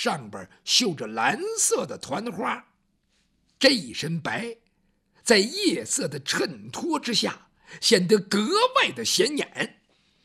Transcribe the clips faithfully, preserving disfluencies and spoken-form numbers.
上边绣着蓝色的团花，这一身白，在夜色的衬托之下，显得格外的显眼。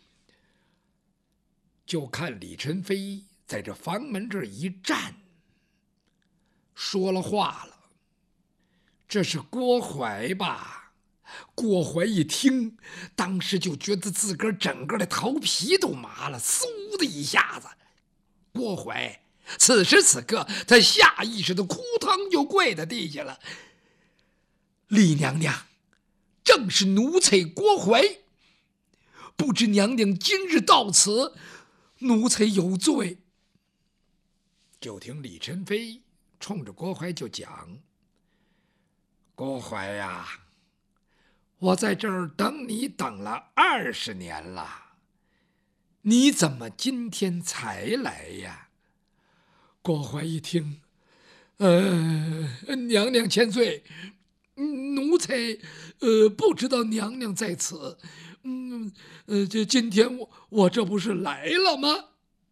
就看李宸飞在这房门这儿一站，说了话了：“这是郭槐吧？”郭槐一听，当时就觉得自个儿整个的头皮都麻了，嗖的一下子。郭槐此时此刻，他下意识的扑腾就跪在地下了。李娘娘，正是奴才郭槐，不知娘娘今日到此，奴才有罪。就听李宸飞冲着郭槐就讲：“郭槐呀，我在这儿等你等了二十年了，你怎么今天才来呀？”郭槐一听，呃，娘娘千岁，奴才呃不知道娘娘在此，嗯呃，这今天我我这不是来了吗？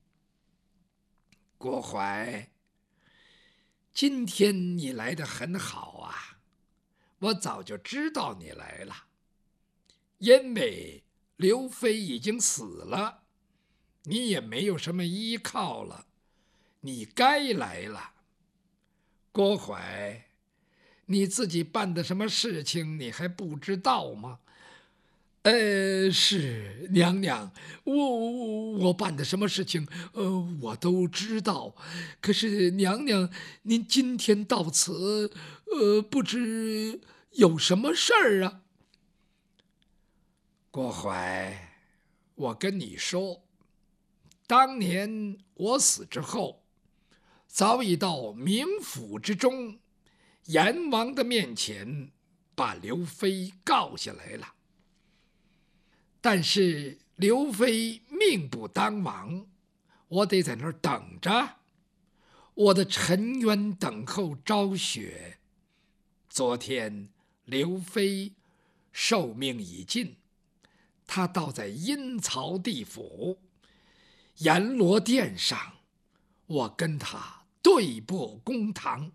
郭槐，今天你来得很好啊，我早就知道你来了，因为刘飞已经死了，你也没有什么依靠了，你该来了。郭槐，你自己办的什么事情你还不知道吗？呃，是娘娘，我我办的什么事情，呃，我都知道。可是娘娘，您今天到此，呃，不知有什么事儿啊？郭槐，我跟你说，当年我死之后，早已到冥府之中，阎王的面前，把刘飞告下来了。但是刘飞命不当亡，我得在那儿等着，我的沉冤等候昭雪。昨天刘飞寿命已尽，他倒在阴曹地府阎罗殿上，我跟他对簿公堂。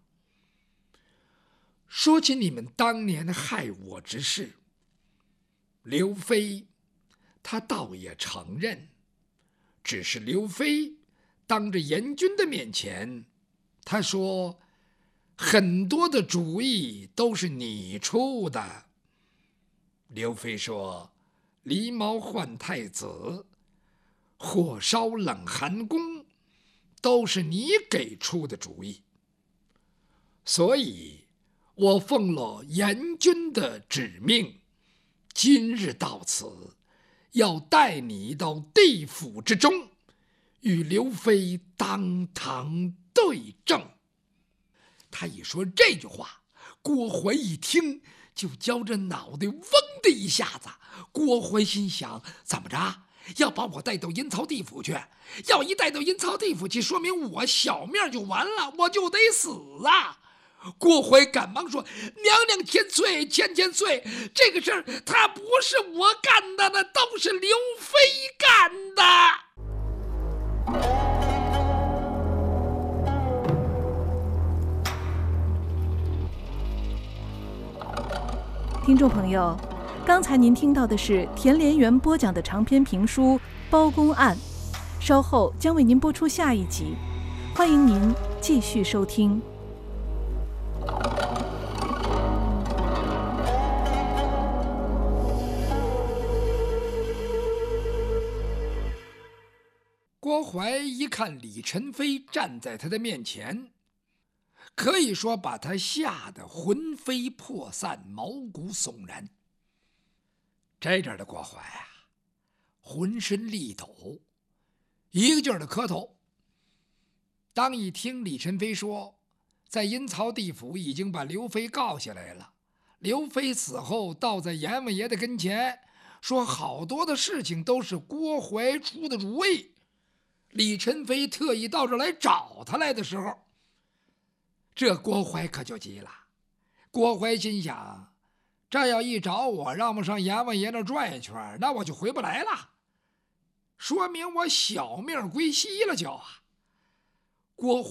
说起你们当年害我之事，刘飞他倒也承认，只是刘飞当着阎君的面前，他说很多的主意都是你出的。刘飞说，狸猫换太子，火烧冷寒宫，都是你给出的主意，所以我奉了阎君的指命，今日到此，要带你到地府之中，与刘飞当堂对证。他一说这句话，郭槐一听就觉着脑袋嗡的一下子。郭槐心想，怎么着要把我带到阴曹地府去？要一带到阴曹地府去，说明我小命就完了，我就得死啊！郭槐赶忙说：“娘娘千岁，千千岁，这个事儿他不是我干的，那都是刘飞干的。” 听众朋友，刚才您听到的是田连元播讲的长篇评书《包公案》，稍后将为您播出下一集，欢迎您继续收听。 郭槐一看李宸飞站在他的面前，可以说把他吓得魂飞魄散，毛骨悚然。这阵的郭槐啊，浑身力抖，一个劲儿的磕头。当一听李宸飞说，在阴曹地府已经把刘飞告下来了，刘飞死后倒在阎王爷的跟前，说好多的事情都是郭槐出的主意。李宸飞特意到这儿来找他来的时候，这郭槐可就急了。郭槐心想，这要一找我，让我上阎王爷那转一圈，那我就回不来了，说明我小命归西了就啊。郭